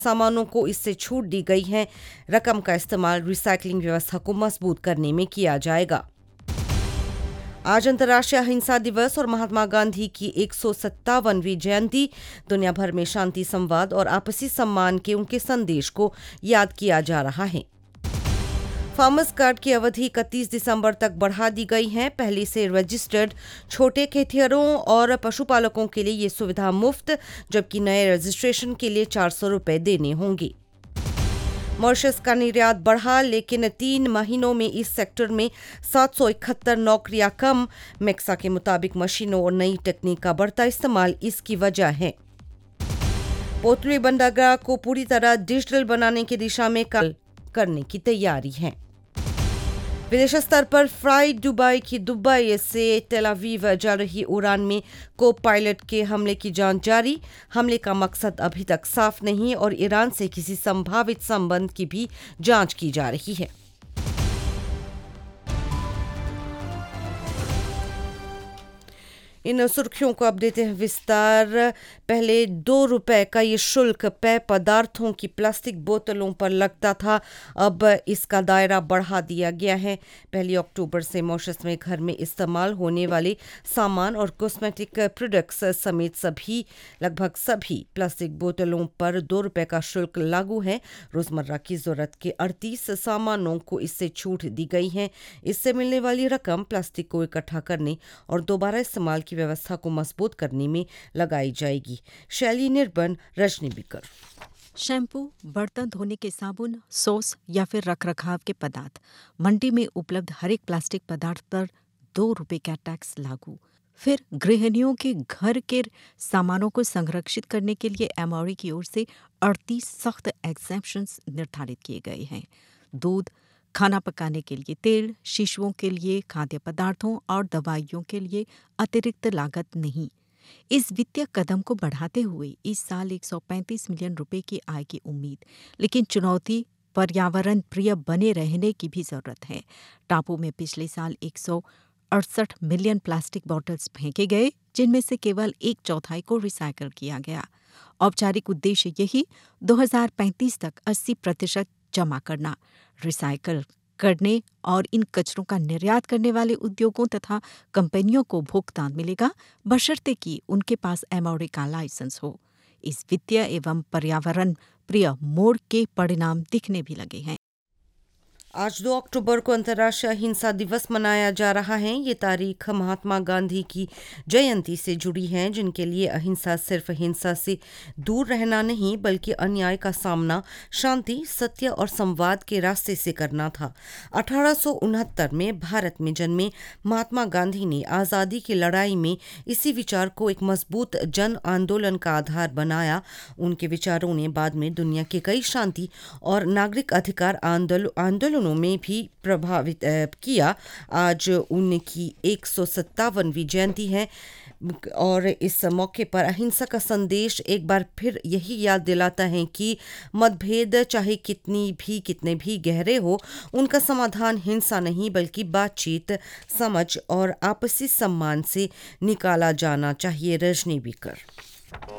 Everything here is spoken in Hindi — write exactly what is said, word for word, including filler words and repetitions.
सामानों को इससे छूट दी गई है। रकम का इस्तेमाल रिसाइकलिंग व्यवस्था को मजबूत करने में किया जाएगा। आज अंतर्राष्ट्रीय अहिंसा दिवस और महात्मा गांधी की एक सौ सत्तावनवीं जयंती। दुनिया भर में शांति, संवाद और आपसी सम्मान के उनके संदेश को याद किया जा रहा है। फार्मर्स कार्ड की अवधि इकतीस दिसंबर तक बढ़ा दी गई है। पहले से रजिस्टर्ड छोटे खेतिहरों और पशुपालकों के लिए ये सुविधा मुफ्त, जबकि नए रजिस्ट्रेशन के लिए चार सौ रुपये देने होंगे। मॉरिशस का निर्यात बढ़ा, लेकिन तीन महीनों में इस सेक्टर में सात सौ इकहत्तर नौकरियां कम। मेक्सा के मुताबिक मशीनों और नई तकनीक का बढ़ता इस्तेमाल इसकी वजह है। पोतली बंदरगाह को पूरी तरह डिजिटल बनाने की दिशा में काम करने की तैयारी है। विदेश स्तर पर फ्लाई दुबई की दुबई से तेल अवीव जा रही उड़ान में को पायलट के हमले की जांच जारी। हमले का मकसद अभी तक साफ नहीं और ईरान से किसी संभावित संबंध की भी जांच की जा रही है। इन सुर्खियों को अब देते हैं विस्तार। पहले दो रुपए का ये शुल्क पेय पदार्थों की प्लास्टिक बोतलों पर लगता था, अब इसका दायरा बढ़ा दिया गया है। पहली अक्टूबर से मॉरिशस में घर में इस्तेमाल होने वाले सामान और कॉस्मेटिक प्रोडक्ट्स समेत सभी लगभग सभी प्लास्टिक बोतलों पर दो रुपए का शुल्क लागू है। रोजमर्रा की जरूरत के अड़तीस सामानों को इससे छूट दी गई है। इससे मिलने वाली रकम प्लास्टिक को इकट्ठा करने और दोबारा इस्तेमाल की व्यवस्था को मजबूत करने में लगाई जाएगी। शैली निर्बन, रजनी बिकर। शैम्पू, बर्तन धोने के साबुन, सॉस या फिर रखरखाव के पदार्थ, मंडी में उपलब्ध हर एक प्लास्टिक पदार्थ पर दो रुपए का टैक्स लागू। फिर गृहिणियों के घर के सामानों को संरक्षित करने के लिए एमओरी की ओर से अड़तीस सख्त एग्जेम्पशंस निर्धारित किए गए हैं। दूध, खाना पकाने के लिए तेल, शिशुओं के लिए खाद्य पदार्थों और दवाइयों के लिए अतिरिक्त लागत नहीं। इस वित्तीय कदम को बढ़ाते हुए इस साल एक सौ पैंतीस मिलियन रुपए की आय की उम्मीद, लेकिन चुनौती पर्यावरण प्रिय बने रहने की भी जरूरत है। टापू में पिछले साल एक सौ अड़सठ मिलियन प्लास्टिक बॉटल्स फेंके गए, जिनमें से केवल एक चौथाई को रिसाइकल किया गया। औपचारिक उद्देश्य यही दो हज़ार पैंतीस तक अस्सी प्रतिशत जमा करना, रिसाइकल करने और इन कचरों का निर्यात करने वाले उद्योगों तथा कंपनियों को भुगतान मिलेगा, बशर्ते कि उनके पास एमओरी का लाइसेंस हो। इस वित्तीय एवं पर्यावरण प्रिय मोड़ के परिणाम दिखने भी लगे हैं। आज दो अक्टूबर को अंतर्राष्ट्रीय अहिंसा दिवस मनाया जा रहा है। ये तारीख महात्मा गांधी की जयंती से जुड़ी है, जिनके लिए अहिंसा सिर्फ हिंसा से दूर रहना नहीं बल्कि अन्याय का सामना शांति, सत्य और संवाद के रास्ते से करना था। अठारह सौ उनहत्तर में भारत में जन्मे महात्मा गांधी ने आज़ादी की लड़ाई में इसी विचार को एक मजबूत जन आंदोलन का आधार बनाया। उनके विचारों ने बाद में दुनिया के कई शांति और नागरिक अधिकार आंदोलन में भी प्रभावित किया। आज उनकी एक सौ सत्तावनवीं जयंती है और इस मौके पर अहिंसा का संदेश एक बार फिर यही याद दिलाता है कि मतभेद चाहे कितनी भी कितने भी गहरे हो, उनका समाधान हिंसा नहीं बल्कि बातचीत, समझ और आपसी सम्मान से निकाला जाना चाहिए। रजनी बिकर।